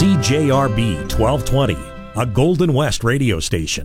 CJRB 1220, a Golden West radio station.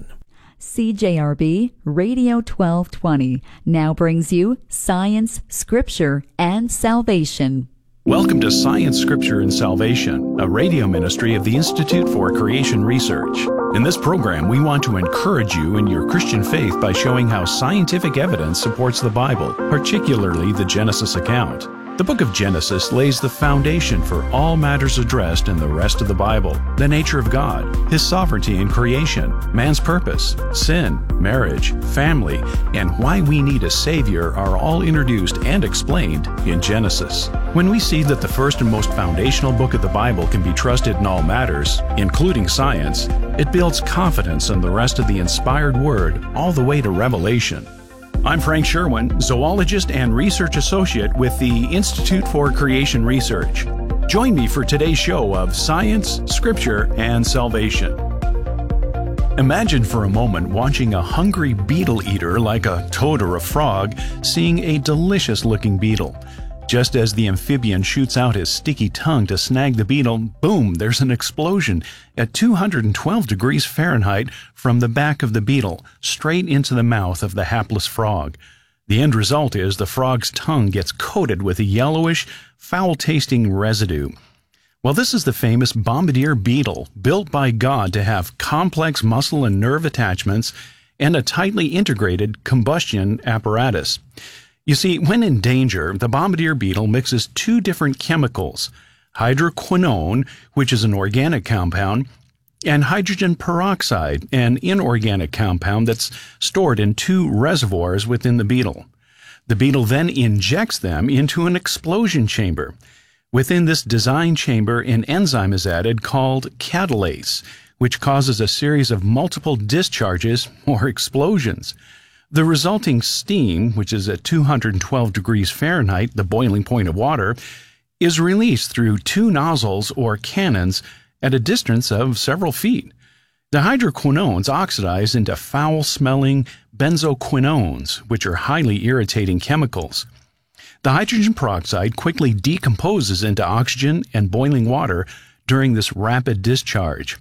CJRB Radio 1220 now brings you Science, Scripture, and Salvation. Welcome to Science, Scripture, and Salvation, a radio ministry of the Institute for Creation Research. In this program, we want to encourage you in your Christian faith by showing how scientific evidence supports the Bible, particularly the Genesis account. The book of Genesis lays the foundation for all matters addressed in the rest of the Bible: the nature of God, His sovereignty in creation, man's purpose, sin, marriage, family, and why we need a Savior are all introduced and explained in Genesis. When we see that the first and most foundational book of the Bible can be trusted in all matters, including science, it builds confidence in the rest of the inspired Word all the way to Revelation. I'm Frank Sherwin, zoologist and research associate with the Institute for Creation Research. Join me for today's show of Science, Scripture, and Salvation. Imagine for a moment watching a hungry beetle eater like a toad or a frog seeing a delicious-looking beetle. Just as the amphibian shoots out his sticky tongue to snag the beetle, boom, there's an explosion at 212 degrees Fahrenheit from the back of the beetle, straight into the mouth of the hapless frog. The end result is the frog's tongue gets coated with a yellowish, foul-tasting residue. Well, this is the famous bombardier beetle, built by God to have complex muscle and nerve attachments and a tightly integrated combustion apparatus. You see, when in danger, the bombardier beetle mixes two different chemicals: hydroquinone, which is an organic compound, and hydrogen peroxide, an inorganic compound that's stored in two reservoirs within the beetle. The beetle then injects them into an explosion chamber. Within this design chamber, an enzyme is added called catalase, which causes a series of multiple discharges or explosions. The resulting steam, which is at 212 degrees Fahrenheit, the boiling point of water, is released through two nozzles or cannons at a distance of several feet. The hydroquinones oxidize into foul-smelling benzoquinones, which are highly irritating chemicals. The hydrogen peroxide quickly decomposes into oxygen and boiling water during this rapid discharge.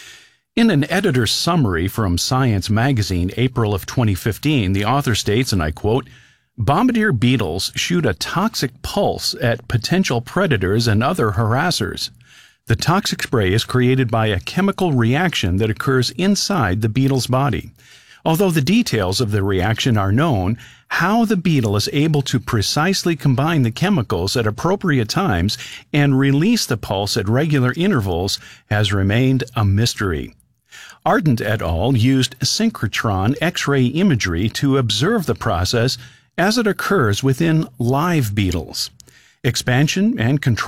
In an editor's summary from Science magazine, April of 2015, the author states, and I quote, "Bombardier beetles shoot a toxic pulse at potential predators and other harassers. The toxic spray is created by a chemical reaction that occurs inside the beetle's body. Although the details of the reaction are known, how the beetle is able to precisely combine the chemicals at appropriate times and release the pulse at regular intervals has remained a mystery." Ardent et al. Used synchrotron X-ray imagery to observe the process as it occurs within live beetles. Expansion and